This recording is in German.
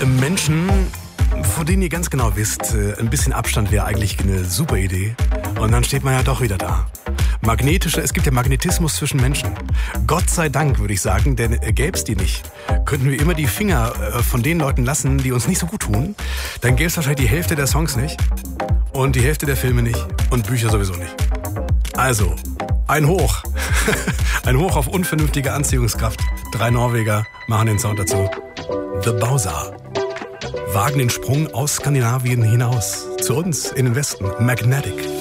Menschen, vor denen ihr ganz genau wisst, ein bisschen Abstand wäre eigentlich eine super Idee. Und dann steht man ja doch wieder da. Es gibt ja Magnetismus zwischen Menschen. Gott sei Dank, würde ich sagen, denn gäbe es die nicht, könnten wir immer die Finger von den Leuten lassen, die uns nicht so gut tun. Dann gäbe es wahrscheinlich die Hälfte der Songs nicht und die Hälfte der Filme nicht und Bücher sowieso nicht. Also, ein Hoch. Ein Hoch auf unvernünftige Anziehungskraft. 3 Norweger machen den Sound dazu. The Bowser. Wagen den Sprung aus Skandinavien hinaus. Zu uns in den Westen. Magnetic.